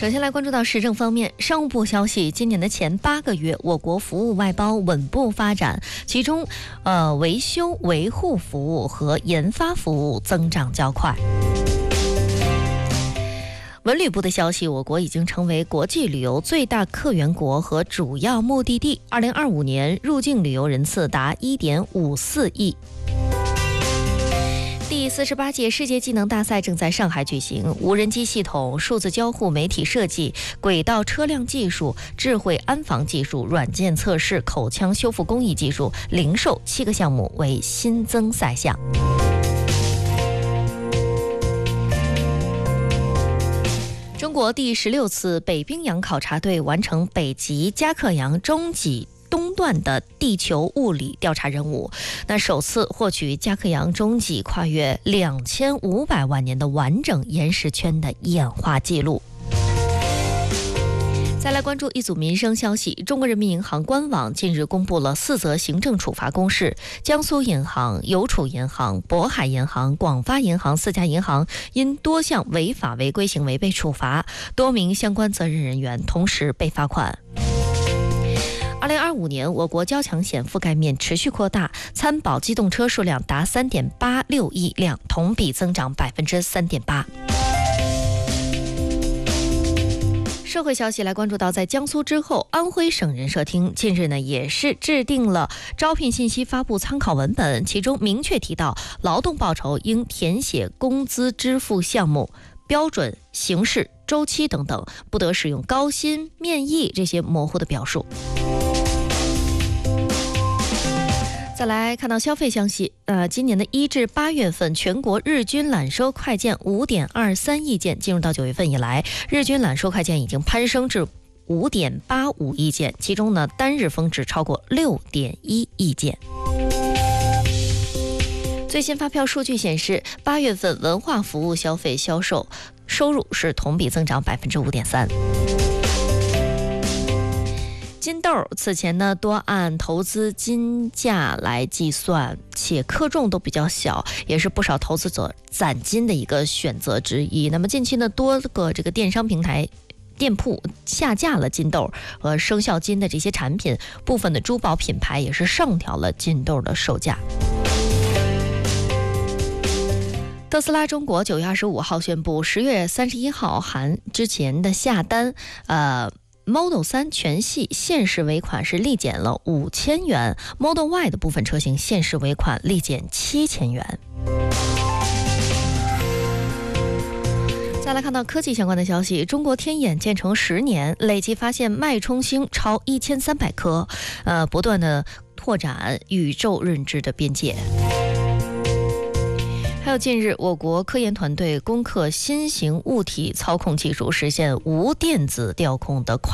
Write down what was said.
首先来关注到时政方面，商务部消息，今年的前8个月，我国服务外包稳步发展，其中维修维护服务和研发服务增长较快。文旅部的消息，我国已经成为国际旅游最大客源国和主要目的地。2025年入境旅游人次达1.54亿。第48届世界技能大赛正在上海举行，无人机系统、数字交互、媒体设计、轨道车辆技术、智慧安防技术、软件测试、口腔修复工艺技术、零售7个项目为新增赛项。中国第16次北冰洋考察队完成北极加克洋中极东段的地球物理调查任务，首次获取加克洋中极跨越2500万年的完整岩石圈的演化记录。再来关注一组民生消息，中国人民银行官网近日公布了4则行政处罚公示，江苏银行、邮储银行、渤海银行、广发银行4家银行因多项违法违规行为被处罚，多名相关责任人员同时被罚款。2025年，我国交强险覆盖面持续扩大，参保机动车数量达3.86亿辆，同比增长3.8%。社会消息来关注到，在江苏之后，安徽省人社厅近日也是制定了招聘信息发布参考文本，其中明确提到，劳动报酬应填写工资支付项目、标准、形式、周期等等，不得使用高薪、面议这些模糊的表述。再来看到消费消息，今年的1至8月份，全国日均揽收快件5.23亿件，进入到9月份以来，日均揽收快件已经攀升至5.85亿件，其中单日峰值超过6.1亿件。最新发票数据显示，8月份文化服务消费销售收入是同比增长5.3%。金豆此前多按投资金价来计算，且克重都比较小，也是不少投资者攒金的一个选择之一。那么近期多个这个电商平台店铺下架了金豆和生肖金的这些产品，部分的珠宝品牌也是上调了金豆的售价。特斯拉中国9月25号宣布，10月31号含之前的下单Model 3全系限时尾款是立减了5000元 ，Model Y 的部分车型限时尾款立减7000元。再来看到科技相关的消息，中国天眼建成10年，累计发现脉冲星超1300颗，不断的拓展宇宙认知的边界。还有近日，我国科研团队攻克新型物体操控技术，实现无电子调控的